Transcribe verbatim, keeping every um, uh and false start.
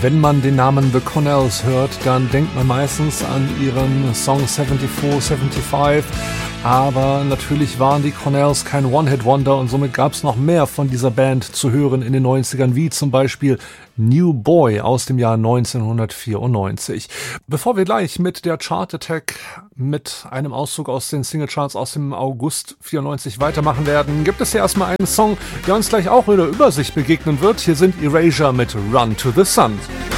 Wenn man den Namen The Cornells hört, dann denkt man meistens an ihren Song vierundsiebzig, fünfundsiebzig. Aber natürlich waren die Cornells kein One-Hit-Wonder und somit gab es noch mehr von dieser Band zu hören in den neunzigern, wie zum Beispiel New Boy aus dem Jahr neunzehnhundertvierundneunzig. Bevor wir gleich mit der Chart Attack mit einem Auszug aus den Singlecharts aus dem August vierundneunzig weitermachen werden, gibt es hier erstmal einen Song, der uns gleich auch in der Übersicht begegnen wird. Hier sind Erasure mit Run to the Sun.